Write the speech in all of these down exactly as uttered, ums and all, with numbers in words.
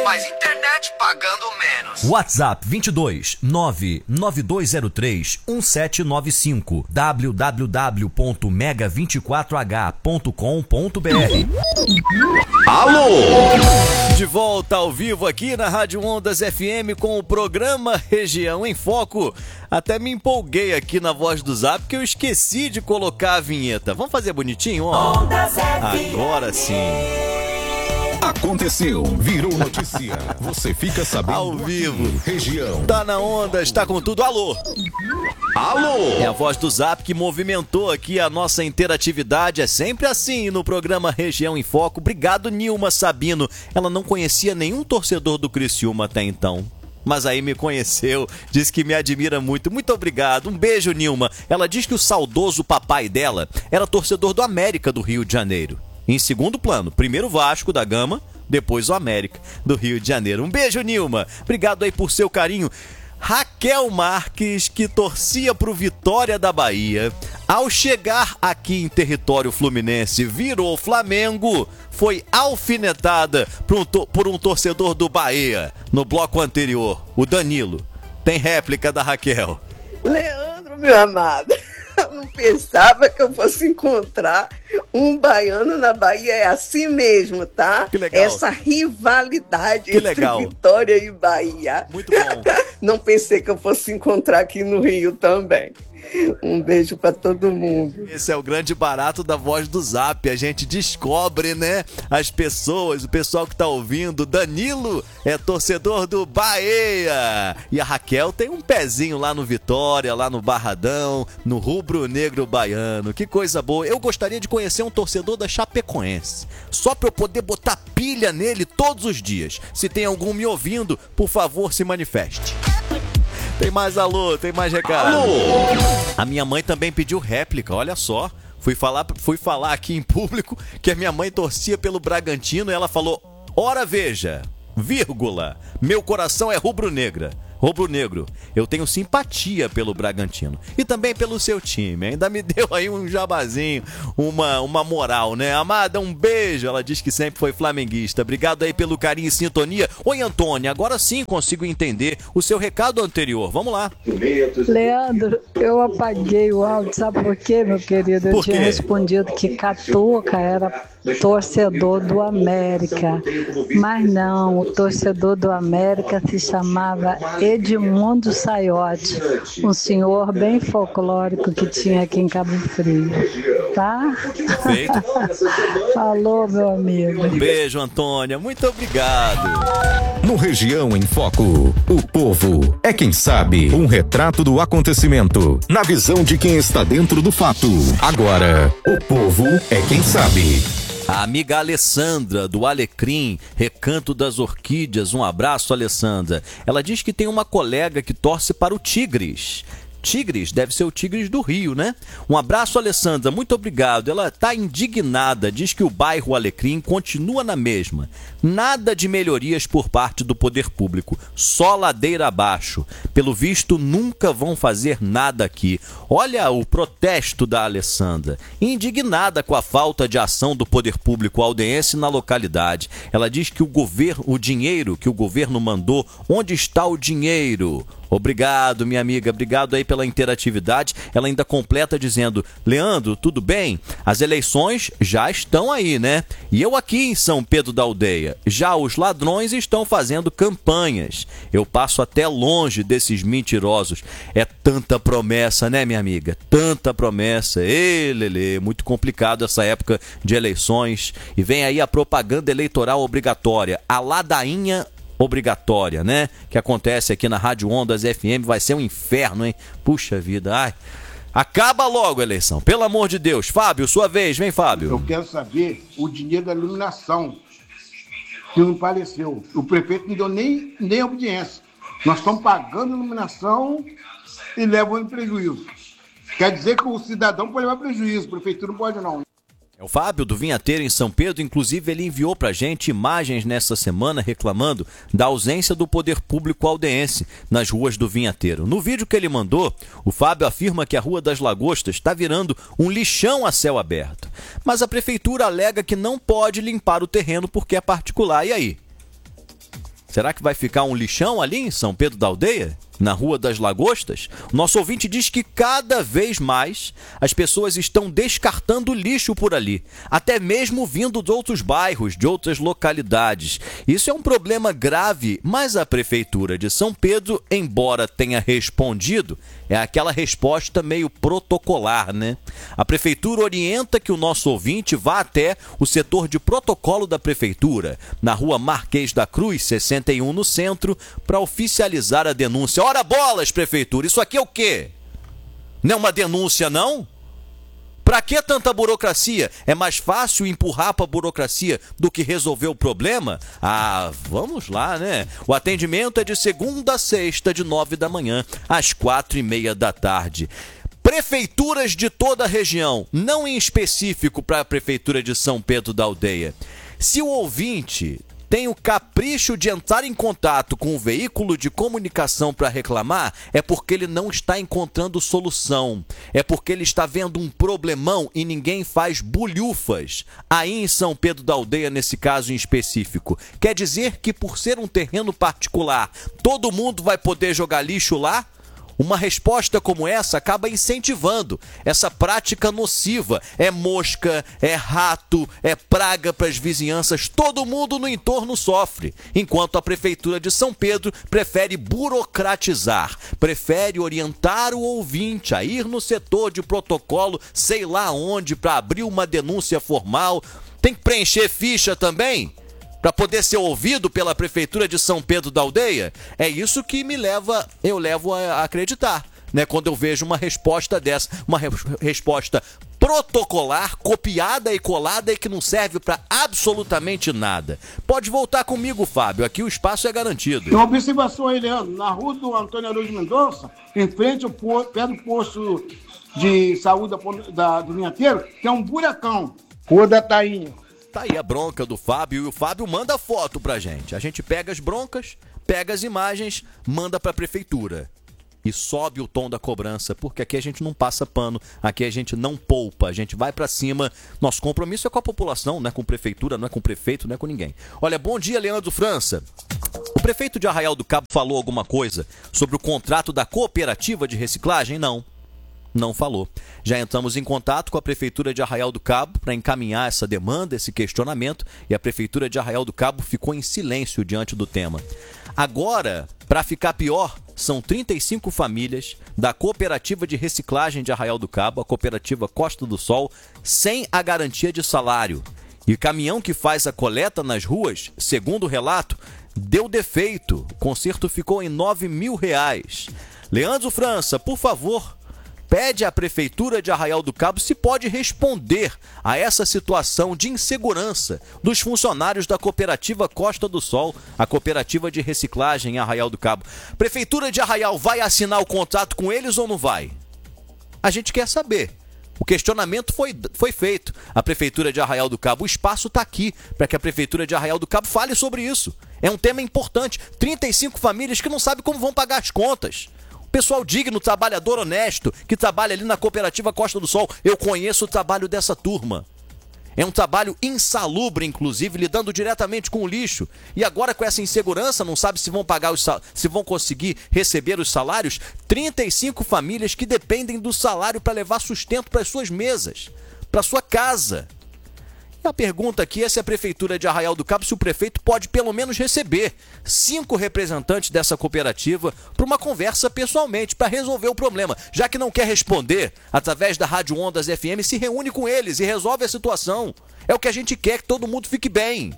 mais internet pagando menos. WhatsApp vinte e dois nove nove dois zero três um sete nove cinco w w w ponto mega vinte e quatro h ponto com ponto b r. Alô! De volta ao vivo aqui na Rádio Ondas F M com o programa Região em Foco. Até me empolguei aqui na voz do Zap porque eu esqueci de colocar a vinheta. Vamos fazer bonitinho, ó? Agora sim. Aconteceu, virou notícia. Você fica sabendo ao vivo. Aqui, região. Tá na onda, está com tudo. Alô? Alô? É a voz do Zap que movimentou aqui a nossa interatividade. É sempre assim no programa Região em Foco. Obrigado, Nilma Sabino. Ela não conhecia nenhum torcedor do Criciúma até então. Mas aí me conheceu, diz que me admira muito. Muito obrigado, um beijo, Nilma. Ela diz que o saudoso papai dela era torcedor do América do Rio de Janeiro. Em segundo plano, primeiro Vasco da Gama, depois o América do Rio de Janeiro. Um beijo, Nilma. Obrigado aí por seu carinho. Raquel Marques, que torcia pro Vitória da Bahia, ao chegar aqui em território fluminense, virou Flamengo, foi alfinetada por um, por um torcedor do Bahia no bloco anterior, o Danilo. Tem réplica da Raquel. Leandro, meu amado, eu não pensava que eu fosse encontrar um baiano na Bahia. É assim mesmo, tá? Que legal. Essa rivalidade que entre legal. Vitória e Bahia. Muito bom. Não pensei que eu fosse encontrar aqui no Rio também. Um beijo pra todo mundo. Esse é o grande barato da voz do Zap. A gente descobre, né, as pessoas, o pessoal que tá ouvindo. Danilo é torcedor do Bahia. E a Raquel tem um pezinho lá no Vitória, lá no Barradão, no rubro-negro baiano. Que coisa boa. Eu gostaria de conhecer um torcedor da Chapecoense, só pra eu poder botar pilha nele todos os dias. Se tem algum me ouvindo, por favor, se manifeste. Tem mais alô, tem mais recado. Alô! A minha mãe também pediu réplica, olha só. Fui falar, fui falar aqui em público que a minha mãe torcia pelo Bragantino e ela falou: ora veja, vírgula, meu coração é rubro-negra. Rubro-negro, eu tenho simpatia pelo Bragantino e também pelo seu time. Ainda me deu aí um jabazinho, uma, uma moral, né? Amada, um beijo. Ela diz que sempre foi flamenguista. Obrigado aí pelo carinho e sintonia. Oi, Antônia, agora sim consigo entender o seu recado anterior. Vamos lá. Leandro, eu apaguei o áudio, sabe por quê, meu querido? Eu por tinha quê? respondido que Catuca era torcedor do América, mas não, o torcedor do América se chamava Edmundo Saiotti, um senhor bem folclórico que tinha aqui em Cabo Frio, tá? Feito. Falou, meu amigo. Um beijo, Antônia, muito obrigado. No Região em Foco, o povo é quem sabe. Um retrato do acontecimento, na visão de quem está dentro do fato. Agora, o povo é quem sabe. A amiga Alessandra, do Alecrim, Recanto das Orquídeas. Um abraço, Alessandra. Ela diz que tem uma colega que torce para o Tigres. Tigres, deve ser o Tigres do Rio, né? Um abraço, Alessandra, muito obrigado. Ela está indignada, diz que o bairro Alecrim continua na mesma. Nada de melhorias por parte do poder público, só ladeira abaixo. Pelo visto, nunca vão fazer nada aqui. Olha o protesto da Alessandra, indignada com a falta de ação do poder público aldense na localidade. Ela diz que o governo, o dinheiro que o governo mandou, onde está o dinheiro? Obrigado, minha amiga, obrigado aí pela interatividade. Ela ainda completa dizendo: Leandro, tudo bem? As eleições já estão aí, né? E eu aqui em São Pedro da Aldeia, já os ladrões estão fazendo campanhas. Eu passo até longe desses mentirosos. É tanta promessa, né, minha amiga? Tanta promessa. Ê, Lelê, muito complicado essa época de eleições. E vem aí a propaganda eleitoral obrigatória, a ladainha obrigatória, né? Que acontece aqui na Rádio Ondas F M. Vai ser um inferno, hein? Puxa vida, ai. Acaba logo a eleição, pelo amor de Deus. Fábio, sua vez, vem, Fábio. Eu quero saber o dinheiro da iluminação, que não apareceu. O prefeito não deu nem, nem audiência. Nós estamos pagando iluminação e levando prejuízo. Quer dizer que o cidadão pode levar prejuízo, a prefeitura não pode não. É o Fábio do Vinhateiro em São Pedro. Inclusive ele enviou pra gente imagens nessa semana reclamando da ausência do poder público aldense nas ruas do Vinhateiro. No vídeo que ele mandou, o Fábio afirma que a Rua das Lagostas está virando um lixão a céu aberto. Mas a prefeitura alega que não pode limpar o terreno porque é particular. E aí? Será que vai ficar um lixão ali em São Pedro da Aldeia? Na Rua das Lagostas? O nosso ouvinte diz que cada vez mais as pessoas estão descartando lixo por ali, até mesmo vindo de outros bairros, de outras localidades. Isso é um problema grave, mas a Prefeitura de São Pedro, embora tenha respondido, é aquela resposta meio protocolar, né? A Prefeitura orienta que o nosso ouvinte vá até o setor de protocolo da Prefeitura, na Rua Marquês da Cruz, sessenta e um, no centro, para oficializar a denúncia. Ora bolas, Prefeitura, isso aqui é o quê? Não é uma denúncia, não? Pra que tanta burocracia? É mais fácil empurrar pra burocracia do que resolver o problema? Ah, vamos lá, né? O atendimento é de segunda a sexta, de nove da manhã às quatro e meia da tarde. Prefeituras de toda a região, não em específico para a Prefeitura de São Pedro da Aldeia. Se o ouvinte tem o capricho de entrar em contato com o veículo de comunicação para reclamar, é porque ele não está encontrando solução. É porque ele está vendo um problemão e ninguém faz bulhufas. Aí em São Pedro da Aldeia, nesse caso em específico. Quer dizer que por ser um terreno particular, todo mundo vai poder jogar lixo lá? Uma resposta como essa acaba incentivando essa prática nociva. É mosca, é rato, é praga para as vizinhanças. Todo mundo no entorno sofre. Enquanto a Prefeitura de São Pedro prefere burocratizar, prefere orientar o ouvinte a ir no setor de protocolo, sei lá onde, para abrir uma denúncia formal. Tem que preencher ficha também? Para poder ser ouvido pela Prefeitura de São Pedro da Aldeia? É isso que me leva, eu levo a acreditar, né? Quando eu vejo uma resposta dessa, uma re- resposta protocolar, copiada e colada e que não serve para absolutamente nada. Pode voltar comigo, Fábio, aqui o espaço é garantido. Uma observação aí, Leandro, na rua do Antônio Araújo Mendonça, em frente ao po- perto do posto de saúde da, da, do Vinhateiro, tem um buracão, Rua da Tainha. Tá aí a bronca do Fábio e o Fábio manda foto pra gente. A gente pega as broncas, pega as imagens, manda pra prefeitura. E sobe o tom da cobrança, porque aqui a gente não passa pano, aqui a gente não poupa, a gente vai pra cima. Nosso compromisso é com a população, não é com prefeitura, não é com prefeito, não é com ninguém. Olha, bom dia, Leandro França. O prefeito de Arraial do Cabo falou alguma coisa sobre o contrato da cooperativa de reciclagem? Não. Não falou. Já entramos em contato com a Prefeitura de Arraial do Cabo para encaminhar essa demanda, esse questionamento, e a Prefeitura de Arraial do Cabo ficou em silêncio diante do tema. Agora, para ficar pior, são trinta e cinco famílias da Cooperativa de Reciclagem de Arraial do Cabo, a Cooperativa Costa do Sol, sem a garantia de salário. E o caminhão que faz a coleta nas ruas, segundo o relato, deu defeito. O conserto ficou em nove mil reais. Leandro França, por favor, pede à Prefeitura de Arraial do Cabo se pode responder a essa situação de insegurança dos funcionários da Cooperativa Costa do Sol, a cooperativa de reciclagem em Arraial do Cabo. Prefeitura de Arraial vai assinar o contrato com eles ou não vai? A gente quer saber. O questionamento foi, foi feito. A Prefeitura de Arraial do Cabo, o espaço está aqui para que a Prefeitura de Arraial do Cabo fale sobre isso. É um tema importante. trinta e cinco famílias que não sabem como vão pagar as contas. Pessoal digno, trabalhador honesto, que trabalha ali na Cooperativa Costa do Sol. Eu conheço o trabalho dessa turma. É um trabalho insalubre, inclusive, lidando diretamente com o lixo. E agora, com essa insegurança, não sabe se vão pagar os sal... se vão conseguir receber os salários. trinta e cinco famílias que dependem do salário para levar sustento para as suas mesas, para sua casa. E a pergunta aqui é se a Prefeitura de Arraial do Cabo, se o prefeito pode pelo menos receber cinco representantes dessa cooperativa para uma conversa pessoalmente, para resolver o problema. Já que não quer responder através da Rádio Ondas F M, se reúne com eles e resolve a situação. É o que a gente quer, que todo mundo fique bem.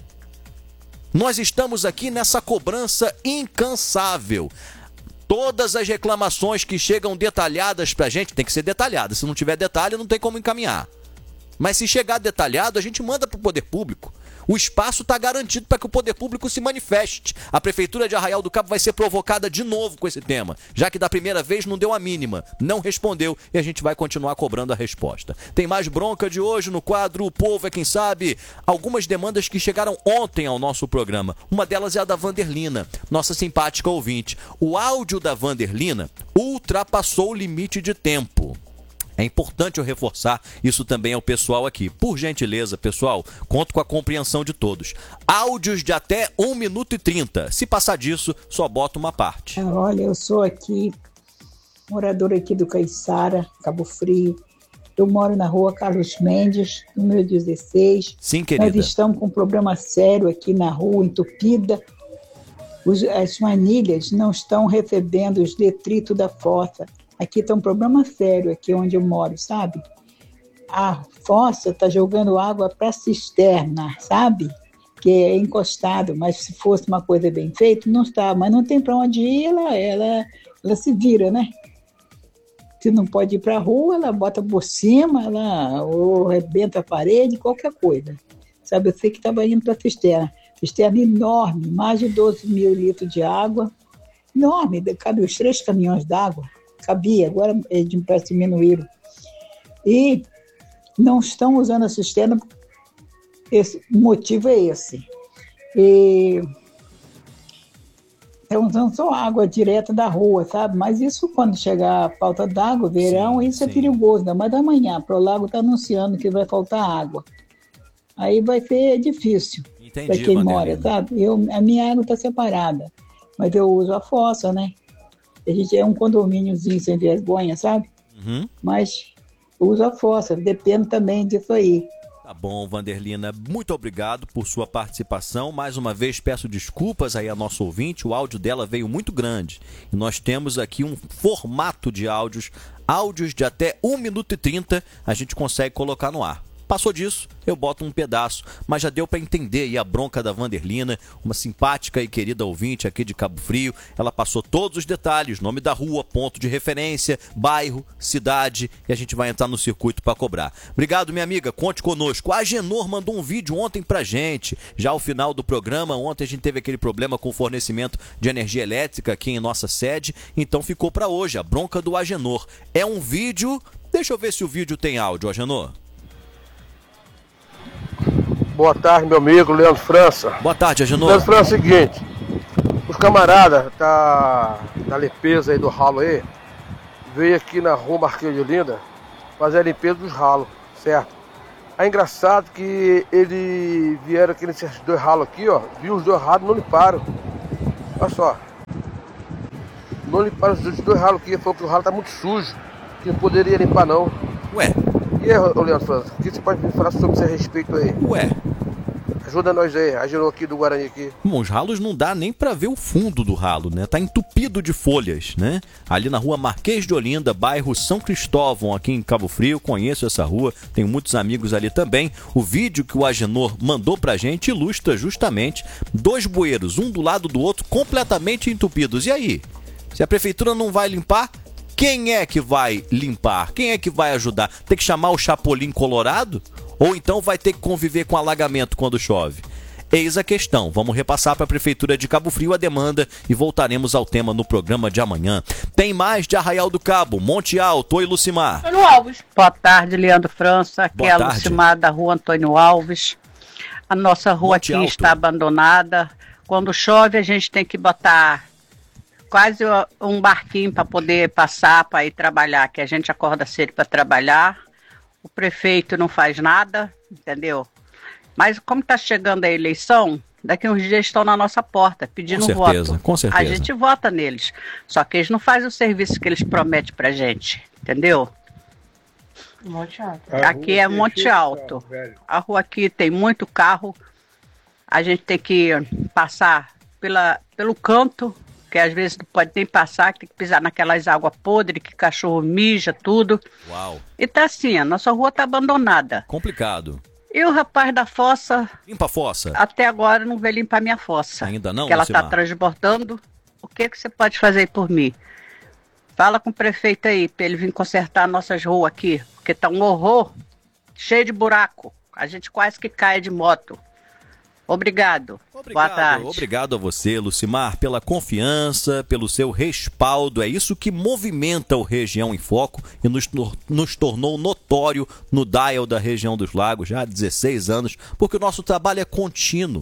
Nós estamos aqui nessa cobrança incansável. Todas as reclamações que chegam detalhadas para a gente, tem que ser detalhadas. Se não tiver detalhe, não tem como encaminhar. Mas se chegar detalhado, a gente manda para o poder público. O espaço está garantido para que o poder público se manifeste. A Prefeitura de Arraial do Cabo vai ser provocada de novo com esse tema, já que da primeira vez não deu a mínima, não respondeu, e a gente vai continuar cobrando a resposta. Tem mais bronca de hoje no quadro O Povo é Quem Sabe. Algumas demandas que chegaram ontem ao nosso programa. Uma delas é a da Vanderlina, nossa simpática ouvinte. O áudio da Vanderlina ultrapassou o limite de tempo. É importante eu reforçar isso também ao pessoal aqui. Por gentileza, pessoal, conto com a compreensão de todos. Áudios de até um minuto e trinta. Se passar disso, só bota uma parte. Olha, eu sou aqui, moradora aqui do Caiçara, Cabo Frio. Eu moro na rua Carlos Mendes, número dezesseis. Sim, querida. Nós estamos com um problema sério aqui na rua, entupida. Os, as manilhas não estão recebendo os detritos da fossa. Aqui está um problema sério, aqui onde eu moro, sabe? A fossa está jogando água para a cisterna, sabe? Que é encostado, mas se fosse uma coisa bem feita, não está. Mas não tem para onde ir, ela, ela, ela se vira, né? Se não pode ir para a rua, ela bota por cima, ela ou arrebenta a parede, qualquer coisa. Sabe, eu sei que estava indo para a cisterna. Cisterna enorme, mais de doze mil litros de água. Enorme, cabe os três caminhões d'água. Cabia, agora eles parece diminuíram. E não estão usando a cisterna, esse, o motivo é esse. E estão usando só água direta da rua, sabe? Mas isso, quando chegar a falta d'água, verão, sim, isso sim. É perigoso. Ainda mais da manhã, para o lago está anunciando que vai faltar água. Aí vai ser difícil para quem Vanderlina. Mora, sabe? Eu, a minha água está separada, mas eu uso a fossa, né? A gente é um condomíniozinho sem vergonha, sabe? Uhum. Mas eu uso a fossa, depende também disso aí. Tá bom, Vanderlina, muito obrigado por sua participação. Mais uma vez peço desculpas aí a nosso ouvinte, o áudio dela veio muito grande. E nós temos aqui um formato de áudios, áudios de até um minuto e trinta, a gente consegue colocar no ar. Passou disso, eu boto um pedaço, mas já deu para entender aí a bronca da Vanderlina, uma simpática e querida ouvinte aqui de Cabo Frio. Ela passou todos os detalhes, nome da rua, ponto de referência, bairro, cidade, e a gente vai entrar no circuito para cobrar. Obrigado, minha amiga, conte conosco. A Agenor mandou um vídeo ontem pra gente, já ao final do programa. Ontem a gente teve aquele problema com o fornecimento de energia elétrica aqui em nossa sede, então ficou para hoje, a bronca do Agenor. É um vídeo, deixa eu ver se o vídeo tem áudio, Agenor. Boa tarde, meu amigo Leandro França. Boa tarde, Agenor. Leandro França, é o seguinte, os camaradas tá da limpeza aí do ralo aí, veio aqui na rua Marquês de Olinda fazer a limpeza dos ralos, certo? É engraçado que eles vieram aqui nesses dois ralos aqui, ó, viu os dois ralos, não limparam. Olha só. Não limparam os dois ralos aqui, falou que o ralo tá muito sujo, que não poderia limpar não. Ué? E aí, Leandro França, o que você pode me falar sobre esse respeito aí? Ué? Ajuda nós aí, Agenor aqui do Guarani aqui. Bom, os ralos não dá nem pra ver o fundo do ralo, né? Tá entupido de folhas, né? Ali na rua Marquês de Olinda, bairro São Cristóvão, aqui em Cabo Frio. Conheço essa rua, tenho muitos amigos ali também. O vídeo que o Agenor mandou pra gente ilustra justamente dois bueiros, um do lado do outro, completamente entupidos. E aí? Se a prefeitura não vai limpar, quem é que vai limpar? Quem é que vai ajudar? Tem que chamar o Chapolin Colorado? Ou então vai ter que conviver com alagamento quando chove? Eis a questão. Vamos repassar para a Prefeitura de Cabo Frio a demanda e voltaremos ao tema no programa de amanhã. Tem mais de Arraial do Cabo, Monte Alto. Oi, Lucimar. Antônio Alves. Boa tarde, Leandro França. Aqui é a Lucimar da rua Antônio Alves. A nossa rua Monte aqui Alto. Está abandonada. Quando chove, a gente tem que botar quase um barquinho para poder passar, para ir trabalhar, que a gente acorda cedo para trabalhar. O prefeito não faz nada, entendeu? Mas como está chegando a eleição, daqui uns dias estão na nossa porta, pedindo com certeza, voto. Com certeza. A gente vota neles. Só que eles não fazem o serviço que eles prometem pra gente, entendeu? Monte Alto. Aqui é Monte Alto. A rua aqui tem muito carro. A gente tem que passar pela, pelo canto, que às vezes não pode nem passar, que tem que pisar naquelas águas podres, que cachorro mija, tudo. Uau. E tá assim, a nossa rua tá abandonada. Complicado. E o rapaz da fossa... Limpa a fossa. Até agora não veio limpar minha fossa. Ainda não, que ela Lucimar? tá transbordando. O que que você pode fazer por mim? Fala com o prefeito aí, pra ele vir consertar nossas ruas aqui. Porque tá um horror, cheio de buraco. A gente quase que cai de moto. Obrigado. Obrigado. Boa tarde. Obrigado a você, Lucimar, pela confiança, pelo seu respaldo. É isso que movimenta o Região em Foco e nos, nos tornou notório no dial da região dos lagos já há dezesseis anos, porque o nosso trabalho é contínuo.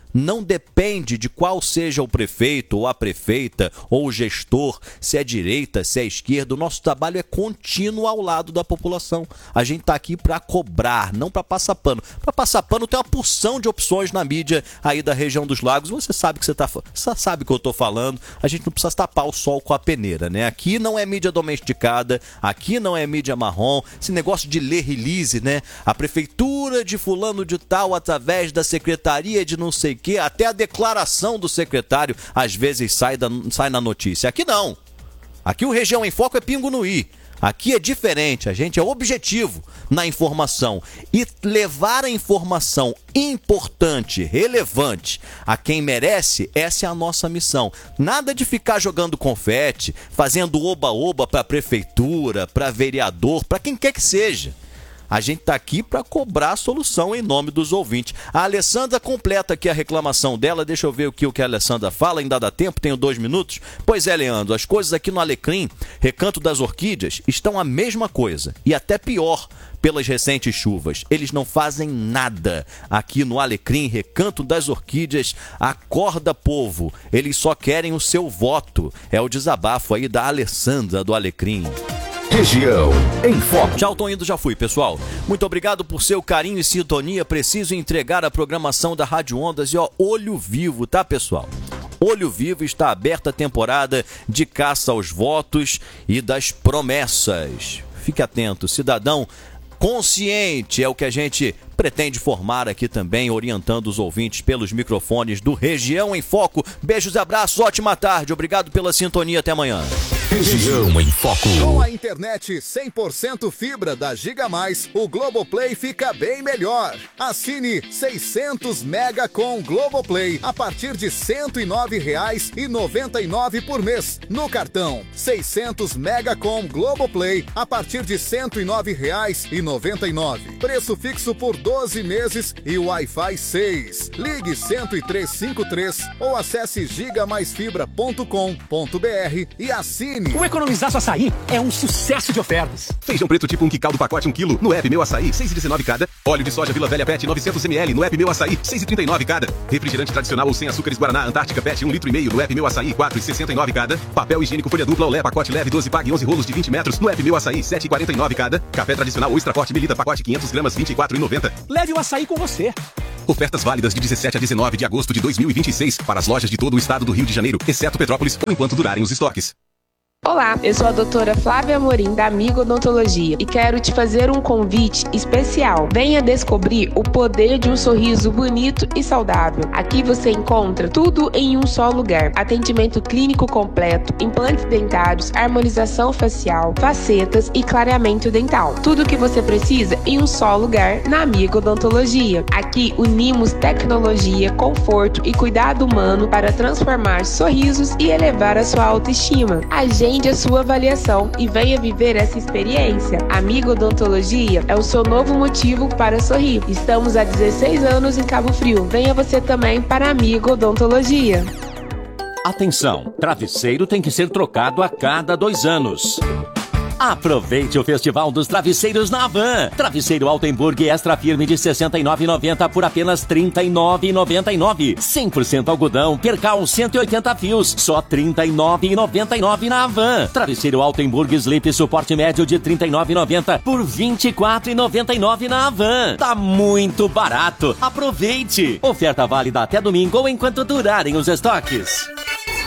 Não depende de qual seja o prefeito ou a prefeita ou o gestor, se é direita, se é esquerda. O nosso trabalho é contínuo ao lado da população. A gente está aqui para cobrar, não para passar pano. Para passar pano tem uma porção de opções na mídia aí da região dos lagos. Você sabe que você tá, você sabe que eu estou falando. A gente não precisa tapar o sol com a peneira, né? Aqui não é mídia domesticada, aqui não é mídia marrom. Esse negócio de ler release, né? A prefeitura de fulano de tal, através da secretaria de não sei que até a declaração do secretário às vezes sai, da, sai na notícia. Aqui não. Aqui o Região em Foco é pingo no i. Aqui é diferente, a gente é objetivo na informação e levar a informação importante, relevante a quem merece, essa é a nossa missão. Nada de ficar jogando confete, fazendo oba-oba para a prefeitura, para vereador, para quem quer que seja. A gente está aqui para cobrar a solução em nome dos ouvintes. A Alessandra completa aqui a reclamação dela. Deixa eu ver o que, o que a Alessandra fala. Ainda dá tempo? Tenho dois minutos? Pois é, Leandro. As coisas aqui no Alecrim, Recanto das Orquídeas, estão a mesma coisa. E até pior pelas recentes chuvas. Eles não fazem nada aqui no Alecrim, Recanto das Orquídeas. Acorda, povo. Eles só querem o seu voto. É o desabafo aí da Alessandra do Alecrim. Região em Foco. Tchau, tô indo, já fui, pessoal. Muito obrigado por seu carinho e sintonia. Preciso entregar a programação da Rádio Ondas e ó, olho vivo, tá, pessoal? Olho Vivo está aberta a temporada de caça aos votos e das promessas. Fique atento, cidadão consciente é o que a gente pretende formar aqui também, orientando os ouvintes pelos microfones do Região em Foco. Beijos e abraços, ótima tarde, obrigado pela sintonia, até amanhã. Região em Foco. Com a internet cem por cento fibra da Giga Mais, o Globoplay fica bem melhor. Assine seiscentos mega com Globoplay a partir de cento e nove reais e noventa e nove por mês. No cartão, seiscentos mega com Globoplay a partir de cento e nove reais e noventa e nove. Preço fixo por doze meses e Wi-Fi seis. Ligue cento e três cinquenta e três ou acesse giga mais fibra ponto com ponto br e assine. O Economizaço Açaí é um sucesso de ofertas. Feijão preto tipo um quicaldo pacote um quilo no app Meu Açaí, seis reais e dezenove cada. Óleo de soja Vila Velha Pet novecentos mililitros no app Meu Açaí, seis reais e trinta e nove cada. Refrigerante tradicional ou sem açúcares Guaraná Antártica Pet um litro e meio no app Meu Açaí, quatro reais e sessenta e nove cada. Papel higiênico folha dupla Olé pacote leve doze pague onze rolos de vinte metros no app Meu Açaí, sete reais e quarenta e nove cada. Café tradicional ou extra forte Melita pacote quinhentas gramas vinte e quatro reais e noventa. Leve o açaí com você. Ofertas válidas de dezessete a dezenove de agosto de dois mil e vinte e seis para as lojas de todo o estado do Rio de Janeiro, exceto Petrópolis, ou enquanto durarem os estoques. Olá, eu sou a doutora Flávia Amorim, da Amigo Odontologia, e quero te fazer um convite especial. Venha descobrir o poder de um sorriso bonito e saudável. Aqui você encontra tudo em um só lugar. Atendimento clínico completo, implantes dentários, harmonização facial, facetas e clareamento dental. Tudo o que você precisa em um só lugar na Amigo Odontologia. Aqui unimos tecnologia, conforto e cuidado humano para transformar sorrisos e elevar a sua autoestima. A gente Agende a sua avaliação e venha viver essa experiência. Amigo Odontologia é o seu novo motivo para sorrir. Estamos há dezesseis anos em Cabo Frio. Venha você também para Amigo Odontologia. Atenção, travesseiro tem que ser trocado a cada dois anos. Aproveite o Festival dos Travesseiros na Havan. Travesseiro Altenburg Extra Firme de sessenta e nove reais e noventa centavos por apenas trinta e nove reais e noventa e nove centavos. cem por cento algodão, percal cento e oitenta fios, só trinta e nove reais e noventa e nove centavos na Havan. Travesseiro Altenburg Sleep suporte médio de trinta e nove reais e noventa centavos por vinte e quatro reais e noventa e nove centavos na Havan. Tá muito barato. Aproveite. Oferta válida até domingo ou enquanto durarem os estoques.